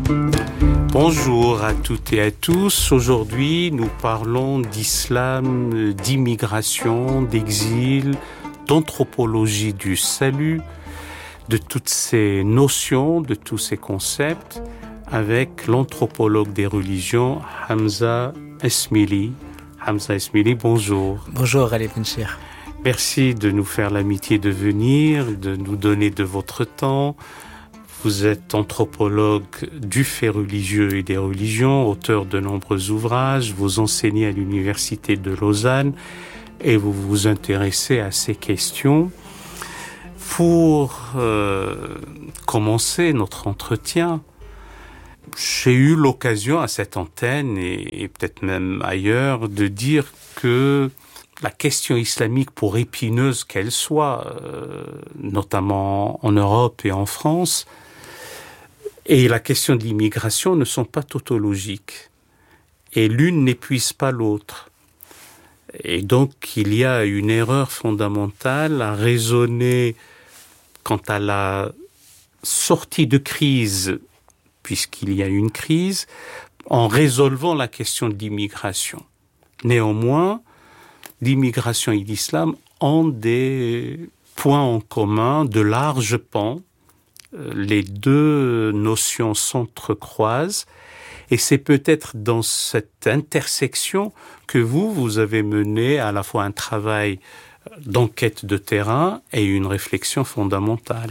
Bonjour à toutes et à tous. Aujourd'hui, nous parlons d'islam, d'immigration, d'exil, d'anthropologie du salut, de toutes ces notions, de tous ces concepts, avec l'anthropologue des religions, Hamza Esmili. Hamza Esmili, bonjour. Bonjour, Ali Benchir. Merci de nous faire l'amitié de venir, de nous donner de votre temps. Vous êtes anthropologue du fait religieux et des religions, auteur de nombreux ouvrages, vous enseignez à l'université de Lausanne et vous vous intéressez à ces questions. Pour commencer notre entretien, j'ai eu l'occasion à cette antenne et peut-être même ailleurs de dire que la question islamique, pour épineuse qu'elle soit, notamment en Europe et en France, et la question de l'immigration ne sont pas tautologiques. Et l'une n'épuise pas l'autre. Et donc, il y a une erreur fondamentale à raisonner quant à la sortie de crise, puisqu'il y a une crise, en résolvant la question de l'immigration. Néanmoins, l'immigration et l'islam ont des points en commun de larges pans. Les deux notions s'entrecroisent et c'est peut-être dans cette intersection que vous avez mené à la fois un travail d'enquête de terrain et une réflexion fondamentale.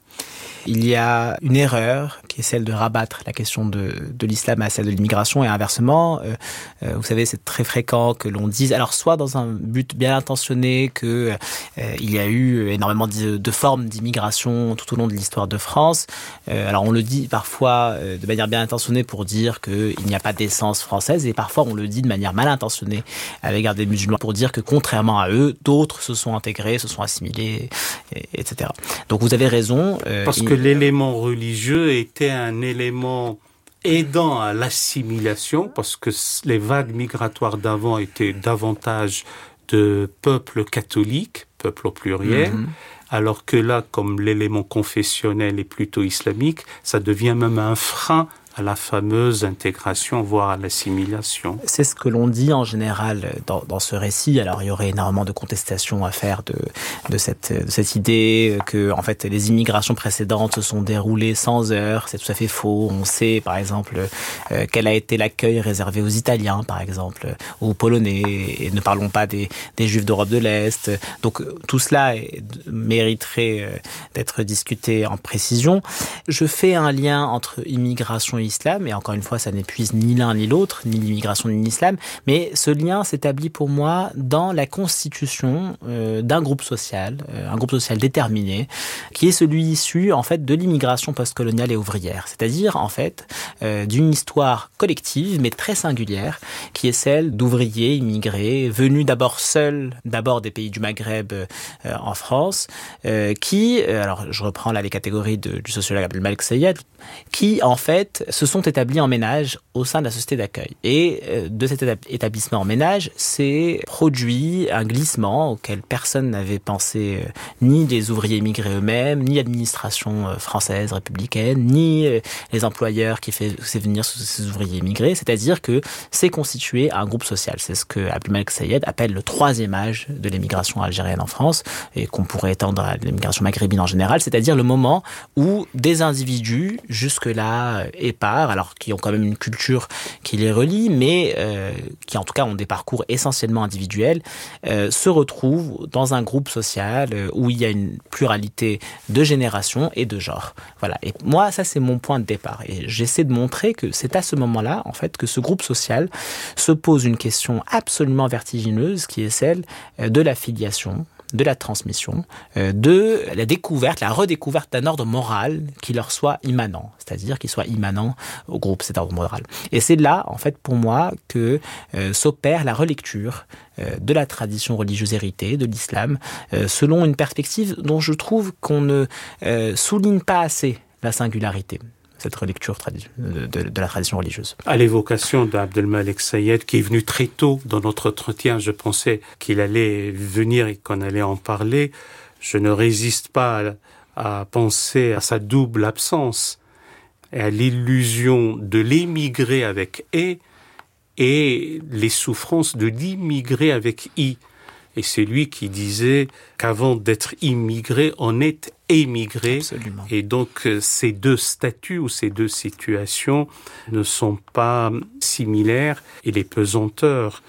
Il y a une erreur qui est celle de rabattre la question de l'islam à celle de l'immigration et inversement. Vous savez, c'est très fréquent que l'on dise, alors soit dans un but bien intentionné que il y a eu énormément de formes d'immigration tout au long de l'histoire de France. Alors on le dit parfois de manière bien intentionnée pour dire qu'il n'y a pas d'essence française et parfois on le dit de manière mal intentionnée à l'égard des musulmans pour dire que contrairement à eux, d'autres se sont intégrés, se sont assimilés, etc. Donc vous avez raison. Parce que l'élément religieux était un élément aidant à l'assimilation, parce que les vagues migratoires d'avant étaient davantage de peuples catholiques, peuples au pluriel, alors que là, comme l'élément confessionnel est plutôt islamique, ça devient même un frein à la fameuse intégration, voire à l'assimilation. C'est ce que l'on dit en général dans ce récit. Alors, il y aurait énormément de contestations à faire de cette idée que, en fait, les immigrations précédentes se sont déroulées sans heurts. C'est tout à fait faux. On sait, par exemple, quel a été l'accueil réservé aux Italiens, par exemple, aux Polonais, et ne parlons pas des Juifs d'Europe de l'Est. Donc, tout cela mériterait d'être discuté en précision. Je fais un lien entre immigration et islam, et encore une fois, ça n'épuise ni l'un ni l'autre, ni l'immigration ni l'islam, mais ce lien s'établit pour moi dans la constitution d'un groupe social, un groupe social déterminé, qui est celui issu, en fait, de l'immigration postcoloniale et ouvrière, c'est-à-dire, en fait, d'une histoire collective, mais très singulière, qui est celle d'ouvriers immigrés, venus d'abord seuls, d'abord des pays du Maghreb en France, qui, alors je reprends là les catégories du sociologue Abdelmalek Sayed, qui, en fait, se sont établis en ménage au sein de la société d'accueil. Et de cet établissement en ménage, s'est produit un glissement auquel personne n'avait pensé, ni les ouvriers immigrés eux-mêmes, ni l'administration française, républicaine, ni les employeurs qui faisaient venir ces ouvriers immigrés. C'est-à-dire que c'est constitué un groupe social. C'est ce que Abdelmalek Sayed appelle le troisième âge de l'émigration algérienne en France, et qu'on pourrait étendre à l'émigration maghrébine en général, c'est-à-dire le moment où des individus, jusque-là épars, alors qui ont quand même une culture qui les relie, mais qui en tout cas ont des parcours essentiellement individuels, se retrouvent dans un groupe social où il y a une pluralité de générations et de genres. Voilà. Et moi, ça c'est mon point de départ. Et j'essaie de montrer que c'est à ce moment-là, en fait, que ce groupe social se pose une question absolument vertigineuse, qui est celle de la filiation, de la transmission, de la découverte, la redécouverte d'un ordre moral qui leur soit immanent, c'est-à-dire qui soit immanent au groupe, cet ordre moral. Et c'est là, en fait, pour moi, que s'opère la relecture de la tradition religieuse héritée, de l'islam, selon une perspective dont je trouve qu'on ne souligne pas assez la singularité. Cette relecture de la tradition religieuse. À l'évocation d'Abdelmalek Sayed, qui est venu très tôt dans notre entretien, je pensais qu'il allait venir et qu'on allait en parler. Je ne résiste pas à penser à sa double absence. et à l'illusion de l'émigré avec « et les souffrances de l'immigré avec « i ». Et c'est lui qui disait qu'avant d'être immigré, on est émigré. Absolument. Et donc, ces deux statuts ou ces deux situations ne sont pas similaires et les pesanteurs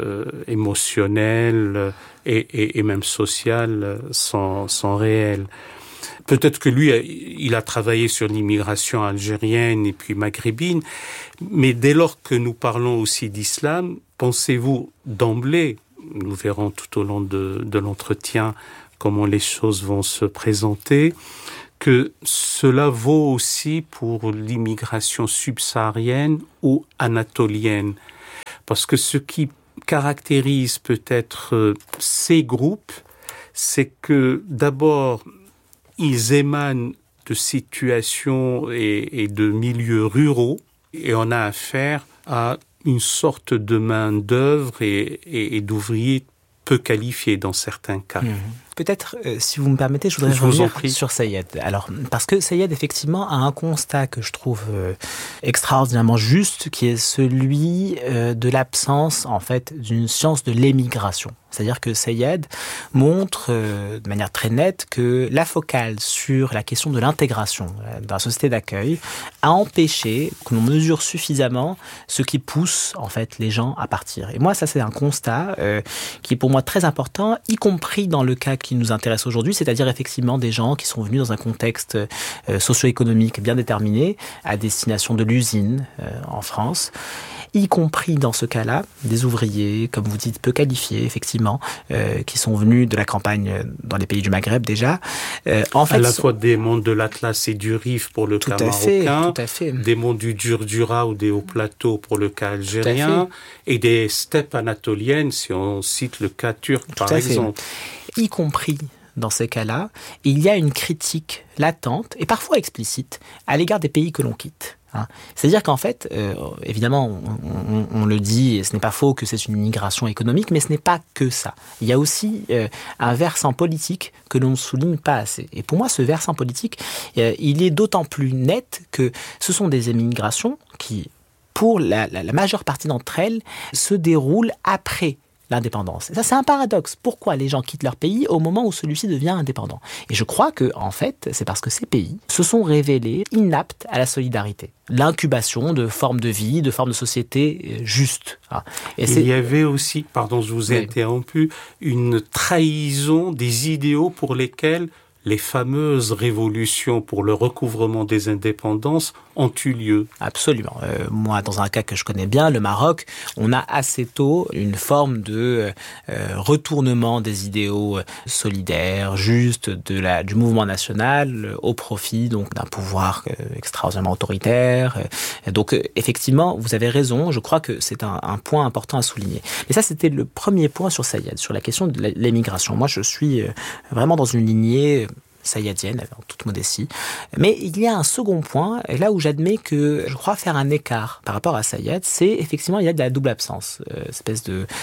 émotionnelles et même sociales sont réelles. Peut-être que lui, il a travaillé sur l'immigration algérienne et puis maghrébine, mais dès lors que nous parlons aussi d'islam, pensez-vous d'emblée, nous verrons tout au long de l'entretien comment les choses vont se présenter, que cela vaut aussi pour l'immigration subsaharienne ou anatolienne. Parce que ce qui caractérise peut-être ces groupes, c'est que d'abord, ils émanent de situations et de milieux ruraux, et on a affaire à une sorte de main-d'œuvre et d'ouvriers peu qualifiés dans certains cas. Peut-être, si vous me permettez, je voudrais revenir sur Sayed. Alors, parce que Sayed, effectivement, a un constat que je trouve extraordinairement juste, qui est celui de l'absence, en fait, d'une science de l'émigration. C'est-à-dire que Sayed montre de manière très nette que la focale sur la question de l'intégration dans la société d'accueil a empêché que l'on mesure suffisamment ce qui pousse, en fait, les gens à partir. Et moi, ça, c'est un constat qui est pour moi très important, y compris dans le cas qui nous intéresse aujourd'hui, c'est-à-dire effectivement des gens qui sont venus dans un contexte socio-économique bien déterminé à destination de l'usine en France, y compris dans ce cas-là, des ouvriers, comme vous dites, peu qualifiés, effectivement, qui sont venus de la campagne dans les pays du Maghreb déjà. En fait, à la fois des mondes de l'Atlas et du Rif pour le cas marocain, des mondes du Djurdjura ou des hauts plateaux pour le cas algérien, et des steppes anatoliennes, si on cite le cas turc, par exemple. Y compris dans ces cas-là, il y a une critique latente et parfois explicite à l'égard des pays que l'on quitte. C'est-à-dire qu'en fait, évidemment, on le dit, et ce n'est pas faux que c'est une immigration économique, mais ce n'est pas que ça. Il y a aussi un versant politique que l'on ne souligne pas assez. Et pour moi, ce versant politique, il est d'autant plus net que ce sont des immigrations qui, pour la majeure partie d'entre elles, se déroulent après l'indépendance. Et ça, c'est un paradoxe. Pourquoi les gens quittent leur pays au moment où celui-ci devient indépendant ? Et je crois que, en fait, c'est parce que ces pays se sont révélés inaptes à la solidarité. L'incubation de formes de vie, de formes de société justes. Et il y avait aussi, pardon, je vous ai interrompu, une trahison des idéaux pour lesquels les fameuses révolutions pour le recouvrement des indépendances ont eu lieu. Absolument. Moi, dans un cas que je connais bien, le Maroc, on a assez tôt une forme de retournement des idéaux solidaires, justes, du mouvement national au profit donc d'un pouvoir extraordinairement autoritaire. Donc, effectivement, vous avez raison. Je crois que c'est un point important à souligner. Et ça, c'était le premier point sur Sayed, sur la question de l'émigration. Moi, je suis vraiment dans une lignée sayedienne, en toute modestie. Mais il y a un second point, et là où j'admets que je crois faire un écart par rapport à Sayed, c'est effectivement, il y a de la double absence. Espèce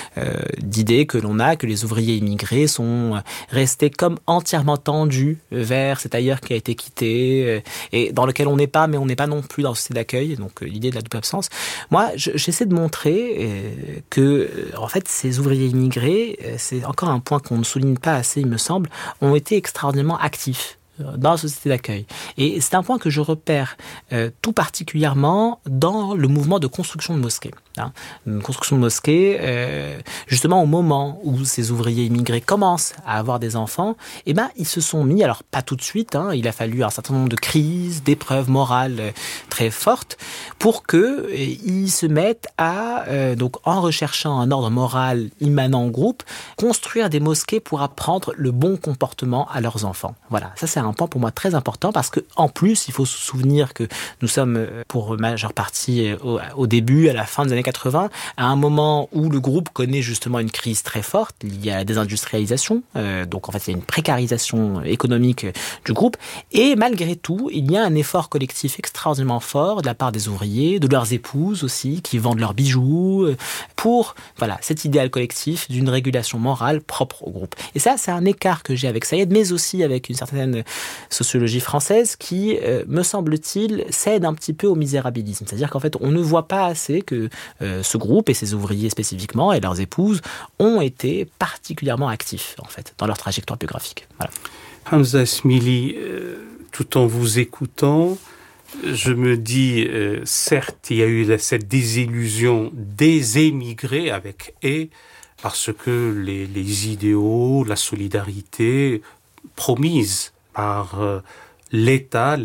d'idée que l'on a, que les ouvriers immigrés sont restés comme entièrement tendus vers cet ailleurs qui a été quitté, et dans lequel on n'est pas, mais on n'est pas non plus dans ce société d'accueil, donc l'idée de la double absence. Moi, j'essaie de montrer que, en fait, ces ouvriers immigrés, c'est encore un point qu'on ne souligne pas assez, il me semble, ont été extraordinairement actifs dans la société d'accueil. Et c'est un point que je repère tout particulièrement dans le mouvement de construction de mosquées. Une construction de mosquées, justement au moment où ces ouvriers immigrés commencent à avoir des enfants, ils se sont mis, alors pas tout de suite, il a fallu un certain nombre de crises, d'épreuves morales très fortes pour qu'ils se mettent à, donc en recherchant un ordre moral immanent au groupe, construire des mosquées pour apprendre le bon comportement à leurs enfants. Voilà, ça c'est un point pour moi très important parce que en plus, il faut se souvenir que nous sommes pour majeure partie au début, à la fin des années 80, à un moment où le groupe connaît justement une crise très forte liée à la désindustrialisation. Donc en fait, il y a une précarisation économique du groupe. Et malgré tout, il y a un effort collectif extraordinairement fort de la part des ouvriers, de leurs épouses aussi, qui vendent leurs bijoux, pour cet idéal collectif d'une régulation morale propre au groupe. Et ça, c'est un écart que j'ai avec Sayed, mais aussi avec une certaine sociologie française qui, me semble-t-il, cède un petit peu au misérabilisme. C'est-à-dire qu'en fait, on ne voit pas assez que ce groupe et ses ouvriers spécifiquement et leurs épouses ont été particulièrement actifs, en fait, dans leur trajectoire biographique. Voilà. Hamza Esmili, tout en vous écoutant, je me dis, certes, il y a eu cette désillusion des émigrés avec « et », parce que les idéaux, la solidarité promise par l'État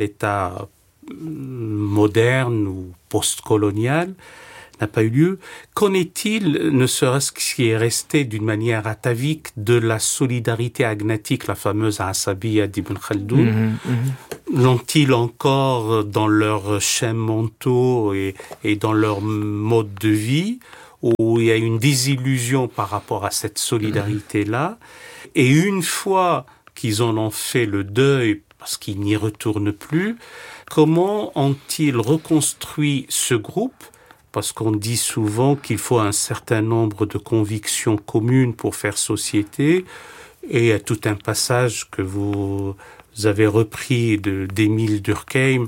moderne ou post-colonial, n'a pas eu lieu. Qu'en est-il, ne serait-ce que ce qui est resté d'une manière atavique, de la solidarité agnatique, la fameuse Asabiyya d'Ibn Khaldoun? L'ont-ils encore dans leurs schèmes mentaux et dans leur mode de vie, où il y a une désillusion par rapport à cette solidarité-là? Et une fois qu'ils en ont fait le deuil, parce qu'ils n'y retournent plus, comment ont-ils reconstruit ce groupe? Parce qu'on dit souvent qu'il faut un certain nombre de convictions communes pour faire société. Et il y a tout un passage que vous avez repris d'Émile Durkheim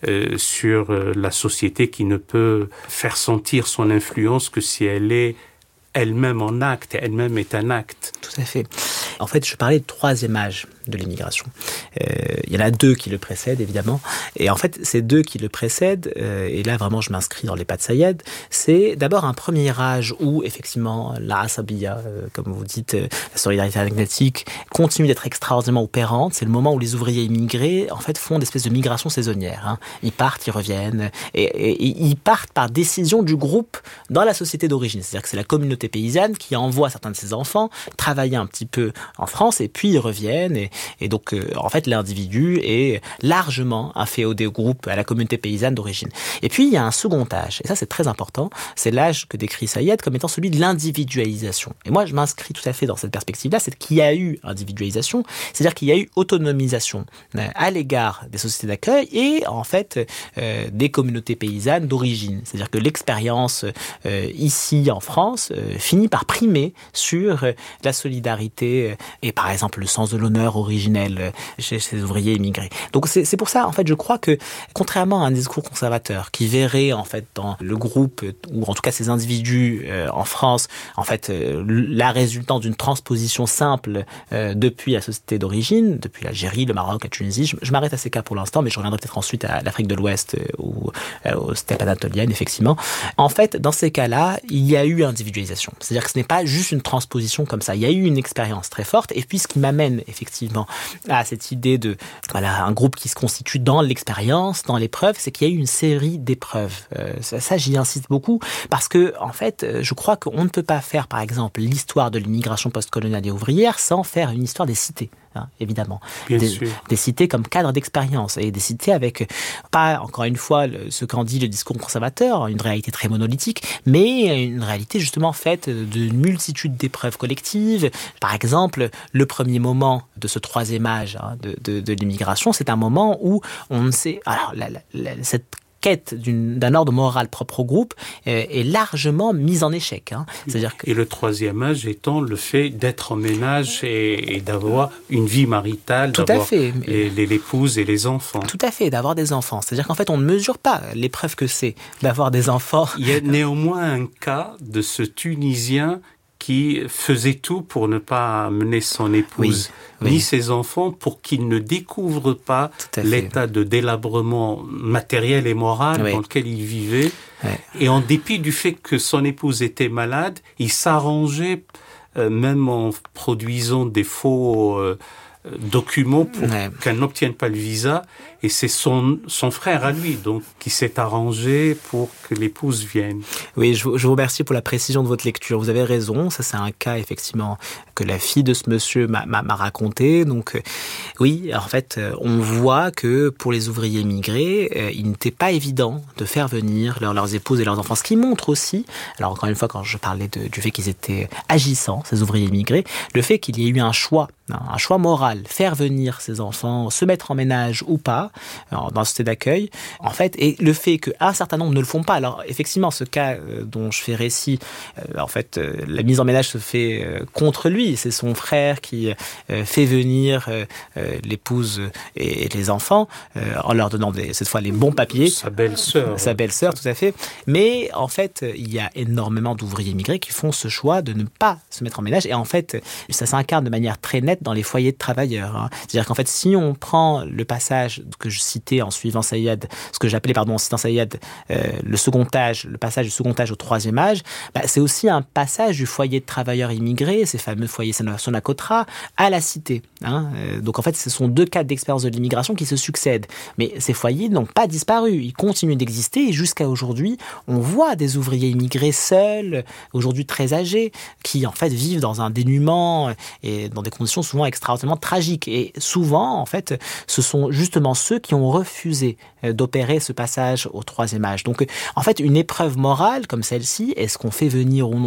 sur la société qui ne peut faire sentir son influence que si elle est elle-même en acte, elle-même est un acte. Tout à fait. En fait, je parlais de troisième âge de l'immigration. Il y en a deux qui le précèdent, évidemment. Et en fait, ces deux qui le précèdent, et là, vraiment, je m'inscris dans les pas de Sayed, c'est d'abord un premier âge où, effectivement, la Asabiyya, comme vous dites, la solidarité agnatique, continue d'être extraordinairement opérante. C'est le moment où les ouvriers immigrés, en fait, font des espèces de migration saisonnière. Hein. Ils partent, ils reviennent, et ils partent par décision du groupe dans la société d'origine. C'est-à-dire que c'est la communauté paysanne qui envoie certains de ses enfants travailler un petit peu en France, et puis ils reviennent, et donc, en fait, l'individu est largement inféodé au groupe, à la communauté paysanne d'origine. Et puis, il y a un second âge, et ça, c'est très important, c'est l'âge que décrit Sayed comme étant celui de l'individualisation. Et moi, je m'inscris tout à fait dans cette perspective-là, c'est qu'il y a eu individualisation, c'est-à-dire qu'il y a eu autonomisation à l'égard des sociétés d'accueil et, en fait, des communautés paysannes d'origine. C'est-à-dire que l'expérience ici, en France, finit par primer sur la solidarité et, par exemple, le sens de l'honneur originel chez ces ouvriers immigrés. Donc c'est pour ça, en fait, je crois que, contrairement à un discours conservateur qui verrait, en fait, dans le groupe, ou en tout cas ces individus en France, en fait, la résultante d'une transposition simple depuis la société d'origine, depuis l'Algérie, le Maroc, la Tunisie, je m'arrête à ces cas pour l'instant, mais je reviendrai peut-être ensuite à l'Afrique de l'Ouest ou aux steppes anatoliennes, effectivement. En fait, dans ces cas-là, il y a eu individualisation. C'est-à-dire que ce n'est pas juste une transposition comme ça. Il y a eu une expérience très forte, et puis ce qui m'amène effectivement à cette idée de un groupe qui se constitue dans l'expérience, dans l'épreuve, c'est qu'il y a eu une série d'épreuves. Ça, j'y insiste beaucoup parce que, en fait, je crois qu'on ne peut pas faire, par exemple, l'histoire de l'immigration postcoloniale et ouvrière sans faire une histoire des cités. Hein, évidemment. Des cités comme cadre d'expérience, et des cités avec, pas encore une fois ce qu'en dit le discours conservateur, une réalité très monolithique, mais une réalité justement faite d'une multitude d'épreuves collectives. Par exemple, le premier moment de ce troisième âge de l'immigration, c'est un moment où on ne sait... Alors, cette quête d'un ordre moral propre au groupe est largement mise en échec. Hein. C'est-à-dire que... Et le troisième âge étant le fait d'être en ménage et d'avoir une vie maritale, tout d'avoir à fait. l'épouse et les enfants. Tout à fait, d'avoir des enfants. C'est-à-dire qu'en fait, on ne mesure pas l'épreuve que c'est d'avoir des enfants. Il y a néanmoins un cas de ce Tunisien qui faisait tout pour ne pas amener son épouse ni ses enfants, pour qu'ils ne découvrent pas l'état de délabrement matériel et moral dans lequel il vivait. Et en dépit du fait que son épouse était malade, il s'arrangeait, même en produisant des faux documents pour qu'elle n'obtienne pas le visa, et c'est son frère à lui donc qui s'est arrangé pour que l'épouse vienne. Oui, je vous remercie pour la précision de votre lecture. Vous avez raison, ça c'est un cas effectivement que la fille de ce monsieur m'a raconté. Donc oui, en fait, on voit que pour les ouvriers immigrés, il n'était pas évident de faire venir leurs épouses et leurs enfants. Ce qui montre aussi, alors encore une fois, quand je parlais du fait qu'ils étaient agissants, ces ouvriers immigrés, le fait qu'il y ait eu un choix moral morale, faire venir ces enfants, se mettre en ménage ou pas, dans la société d'accueil, en fait, et le fait qu'un certain nombre ne le font pas. Alors, effectivement, ce cas dont je fais récit, en fait, la mise en ménage se fait contre lui. C'est son frère qui fait venir l'épouse et les enfants en leur donnant cette fois les bons papiers. Sa belle-sœur. Sa belle-sœur, tout à fait. Mais en fait, il y a énormément d'ouvriers immigrés qui font ce choix de ne pas se mettre en ménage. Et en fait, ça s'incarne de manière très nette dans les foyers de travailleurs. Hein. C'est-à-dire qu'en fait, si on prend le passage que je citais en suivant Saïed, ce que j'appelais, en citant Saïed, le passage du second âge au troisième âge, c'est aussi un passage du foyer de travailleurs immigrés, ces fameux foyers Sonacotra, à la cité. Hein. Donc en fait, ce sont deux cas d'expérience de l'immigration qui se succèdent. Mais ces foyers n'ont pas disparu. Ils continuent d'exister et jusqu'à aujourd'hui, on voit des ouvriers immigrés seuls, aujourd'hui très âgés, qui en fait vivent dans un dénuement et dans des conditions souvent extraordinairement tragiques. Et souvent, en fait, ce sont justement ceux qui ont refusé d'opérer ce passage au troisième âge. Donc, en fait, une épreuve morale comme celle-ci, est-ce qu'on fait venir ou non